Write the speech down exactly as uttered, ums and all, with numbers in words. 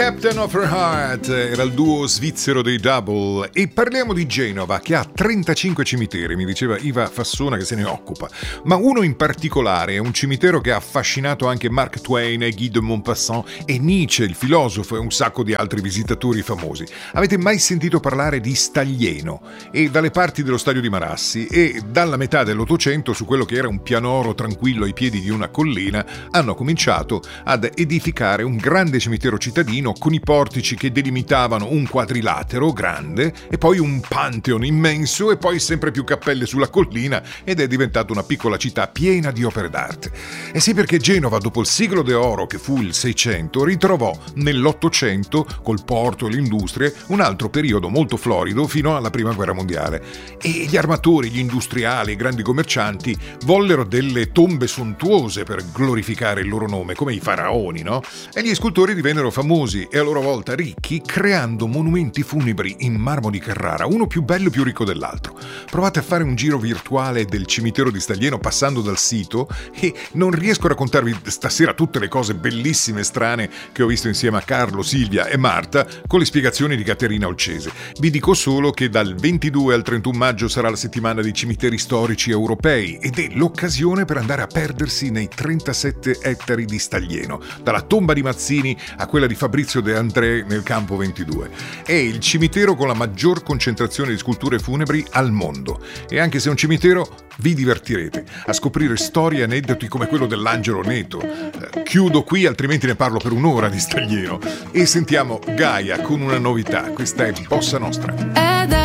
Captain of Her Heart era il duo svizzero dei Double. E parliamo di Genova, che ha trentacinque cimiteri, mi diceva Iva Fassona che se ne occupa, ma uno in particolare è un cimitero che ha affascinato anche Mark Twain e Guy de Maupassant e Nietzsche, il filosofo, e un sacco di altri visitatori famosi. Avete mai sentito parlare di Staglieno? E dalle parti dello stadio di Marassi e dalla metà dell'Ottocento, su quello che era un pianoro tranquillo ai piedi di una collina, hanno cominciato ad edificare un grande cimitero cittadino con i portici che delimitavano un quadrilatero grande e poi un pantheon immenso e poi sempre più cappelle sulla collina, ed è diventata una piccola città piena di opere d'arte. E sì, perché Genova, dopo il secolo d'oro che fu il Seicento, ritrovò nell'Ottocento, col porto e l'industria, un altro periodo molto florido fino alla Prima Guerra Mondiale. E gli armatori, gli industriali, i grandi commercianti vollero delle tombe sontuose per glorificare il loro nome, come i faraoni, no? E gli scultori divennero famosi e a loro volta ricchi, creando monumenti funebri in marmo di Carrara, uno più bello e più ricco dell'altro. Provate a fare un giro virtuale del cimitero di Staglieno passando dal sito e non riesco a raccontarvi stasera tutte le cose bellissime e strane che ho visto insieme a Carlo, Silvia e Marta con le spiegazioni di Caterina Olcese. Vi dico solo che dal ventidue al trentuno maggio sarà la settimana dei cimiteri storici europei ed è l'occasione per andare a perdersi nei trentasette ettari di Staglieno, dalla tomba di Mazzini a quella di Fabrizio De André nel campo ventidue. È il cimitero con la maggior concentrazione di sculture funebri al mondo e anche se è un cimitero vi divertirete a scoprire storie e aneddoti come quello dell'Angelo Neto. Eh, chiudo qui, altrimenti ne parlo per un'ora di Staglieno, e sentiamo Gaia con una novità. Questa è Bossa Nostra.